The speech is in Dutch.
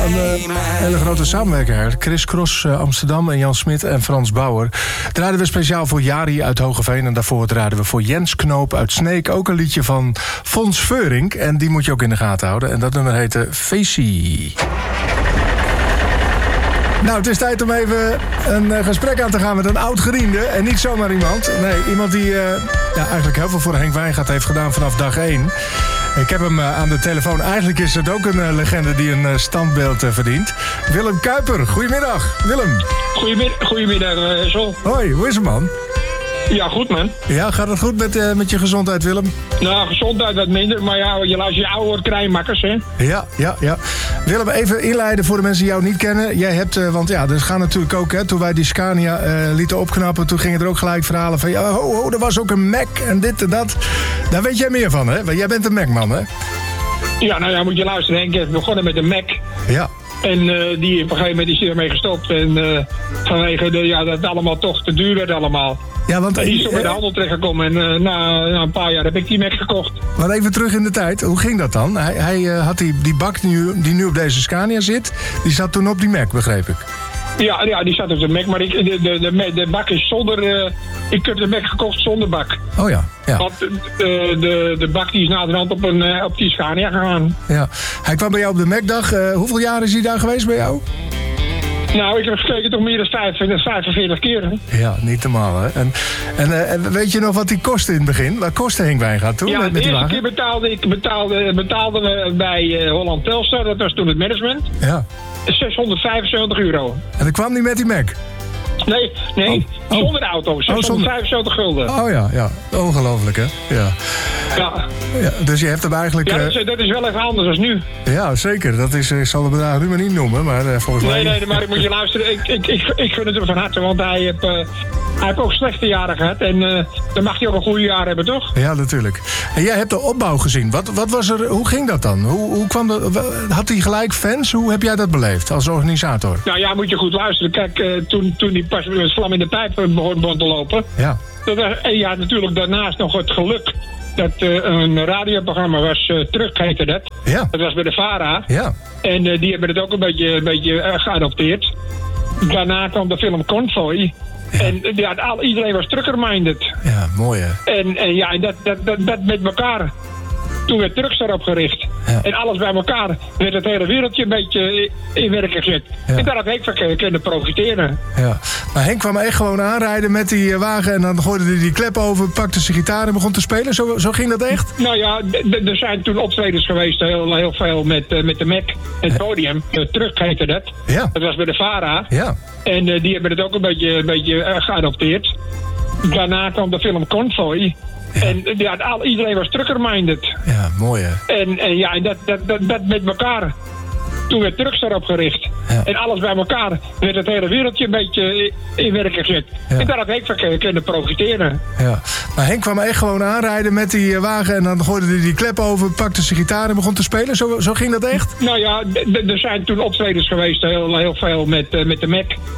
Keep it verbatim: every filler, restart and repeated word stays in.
een uh, hele grote samenwerker. Chris Cross uh, Amsterdam en Jan Smit en Frans Bauer. Draaiden we speciaal voor Jari uit Hogeveen. En daarvoor draaiden we voor Jens Knoop uit Sneek. Ook een liedje van Fons Veurink. En die moet je ook in de gaten houden. En dat nummer heette Facey. Nou, het is tijd om even een uh, gesprek aan te gaan met een oud gediende. En niet zomaar iemand. Nee, iemand die uh, ja, eigenlijk heel veel voor Henk Wijngaard heeft gedaan vanaf dag één. Ik heb hem uh, aan de telefoon. Eigenlijk is het ook een uh, legende die een uh, standbeeld uh, verdient. Willem Kuiper, goedemiddag. Willem. Goedemiddag, goedemiddag uh, Sol. Hoi, hoe is het, man? Ja, goed, man. Ja, gaat het goed met, uh, met je gezondheid, Willem? Nou, gezondheid wat minder, maar ja, je, als je ouder wordt, krijg je makkers, hè? Ja, ja, ja. Willem, even inleiden voor de mensen die jou niet kennen. Jij hebt, uh, want ja, er gaan natuurlijk ook, hè, toen wij die Scania uh, lieten opknappen, toen gingen er ook gelijk verhalen van, ja, ho, ho, er was ook een Mac en dit en dat. Daar weet jij meer van, hè? Want jij bent een Mac-man, hè? Ja, nou ja, moet je luisteren, Henk heeft begonnen met een Mac. Ja. En uh, die op een gegeven moment is hij ermee gestopt. En uh, vanwege de, ja, dat het allemaal toch te duur werd allemaal. Ja, want die is toch in de handel terechtgekomen. En uh, na, na een paar jaar heb ik die Mac gekocht. Maar even terug in de tijd. Hoe ging dat dan? Hij, hij uh, had die, die bak die nu, die nu op deze Scania zit. Die zat toen op die Mac, begreep ik. Ja, ja die zat op de Mac. Maar ik, de, de, de, de bak is zonder... Uh, ik heb de Mac gekocht zonder bak. Oh ja. Ja. Want de, de, de bak die is naderhand op, een, op die Scania gegaan. Ja. Hij kwam bij jou op de Macdag. Uh, hoeveel jaar is hij daar geweest bij jou? Nou, ik heb gekeken toch meer dan vijfenveertig keer. Ja, niet normaal, hè? En, en uh, weet je nog wat die kostte in het begin? Wat kostte Henk Wijngaard toen? Ja, met, de met eerste keer betaalde ik betaalde, betaalde we bij uh, Holland Telstar, dat was toen het management. Ja. zeshonderdvijfenzeventig euro. En dan kwam hij met die Mac? Nee, nee, oh. zonder auto. zeshonderdvijfenzeventig gulden. Oh ja, ja. Ongelooflijk, hè? Ja. Ja. Ja. Dus je hebt hem eigenlijk... Ja, dat is, dat is wel even anders dan nu. Ja, zeker. Dat is, ik zal de bedrag nu maar niet noemen, maar uh, volgens nee, mij... Nee, nee, maar ik moet je luisteren. Ik, ik, ik, ik gun het hem van harte, want hij heeft, uh, hij heeft ook slechte jaren gehad. En uh, dan mag hij ook een goede jaar hebben, toch? Ja, natuurlijk. En jij hebt de opbouw gezien. Wat, wat was er, hoe ging dat dan? Hoe, hoe kwam dat, had hij gelijk fans? Hoe heb jij dat beleefd als organisator? Nou ja, moet je goed luisteren. Kijk, uh, toen, toen die pas met vlam in de pijp begon, begon te lopen... Ja. En je had natuurlijk daarnaast nog het geluk dat uh, een radioprogramma was, uh, Terug heette dat. Ja. Dat was bij de VARA. Ja. En uh, die hebben het ook een beetje, een beetje uh, geadopteerd. Daarna kwam de film Convoy. Ja. En uh, ja, al, iedereen was trucker-minded. Ja, mooi hè. En, en ja, dat, dat, dat, dat met elkaar. Toen werd Truckstar opgericht. Ja. En alles bij elkaar werd het hele wereldje een beetje in werk gezet. Ja. En daar had Henk van kunnen profiteren. Ja. Maar Henk kwam echt gewoon aanrijden met die wagen en dan gooide hij die klep over, pakte zijn gitaar en begon te spelen. Zo, zo ging dat echt? Nou ja, d- er zijn toen optredens geweest, heel, heel veel met, uh, met de Mac, het podium. Uh, Terug heette dat. Ja. Dat was bij de VARA. Ja. En uh, die hebben het ook een beetje, een beetje uh, geadopteerd. Daarna kwam de film Convoy. Ja. En ja, al, iedereen was trucker-minded. Ja, mooi hè. En, en ja, dat, dat, dat, dat met elkaar. Toen werd Truckstar opgericht. Ja. En alles bij elkaar werd het hele wereldje een beetje in werk gezet. Ja. En daar had Henk van kunnen profiteren. Ja. Maar Henk kwam echt gewoon aanrijden met die wagen en dan gooide hij die klep over, pakte zijn gitaar en begon te spelen. Zo, zo ging dat echt? Nou ja, d- d- er zijn toen optredens geweest, heel, heel veel met, uh, met de Mac.